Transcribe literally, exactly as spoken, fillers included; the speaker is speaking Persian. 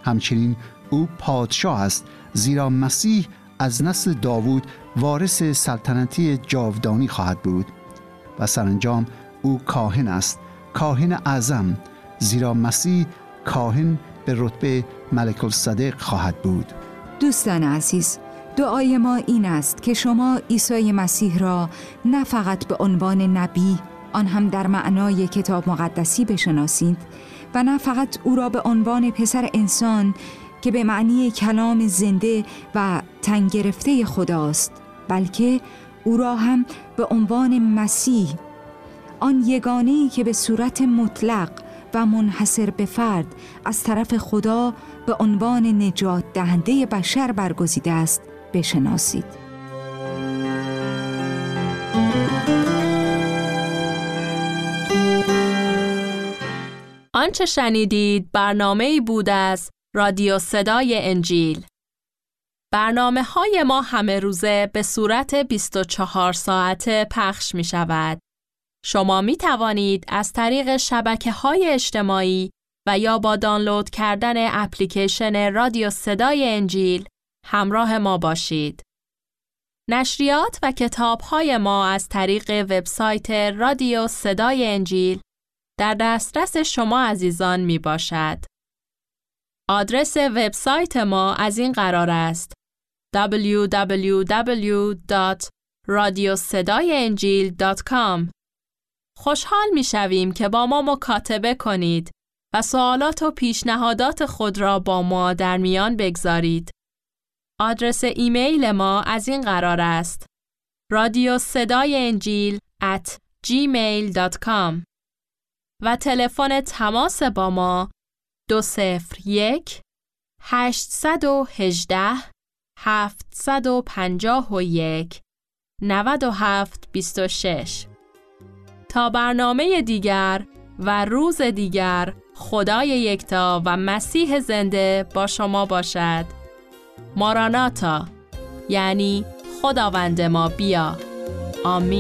همچنین او پادشاه است، زیرا مسیح از نسل داوود وارث سلطنتی جاودانی خواهد بود. و سرانجام او کاهن است، کاهن اعظم، زیرا مسیح کاهن به رتبه ملک الصدق خواهد بود. دوستان عزیز، دعای ما این است که شما عیسی مسیح را نه فقط به عنوان نبی، آن هم در معنای کتاب مقدسی بشناسید، و نه فقط او را به عنوان پسر انسان که به معنی کلام زنده و تن گرفته خداست، بلکه او را هم به عنوان مسیح، آن یگانه‌ای که به صورت مطلق و منحصر به فرد از طرف خدا به عنوان نجات دهنده بشر برگزیده است بشناسید. آنچه شنیدید برنامه‌ای بود از رادیو صدای انجیل. برنامه های ما همه روزه به صورت بیست و چهار ساعته پخش می شود. شما می توانید از طریق شبکه‌های اجتماعی و یا با دانلود کردن اپلیکیشن رادیو صدای انجیل همراه ما باشید. نشریات و کتاب‌های ما از طریق وبسایت رادیو صدای انجیل در دسترس شما عزیزان می باشد. آدرس وبسایت ما از این قرار است: دبلیو دبلیو دبلیو دات رادیو صدای انجیل دات کام. خوشحال می شویم که با ما مکاتبه کنید و سوالات و پیشنهادات خود را با ما در میان بگذارید. آدرس ایمیل ما از این قرار است: رادیو صدای انجیل ات جیمیل دات کام و تلفن تماس با ما دو صفر یک هشت یک هشت هفت پنج یک نه هفت دو شش. تا برنامه دیگر و روز دیگر، خدای یکتا و مسیح زنده با شما باشد. ماراناتا، یعنی خداوند ما بیا. آمین.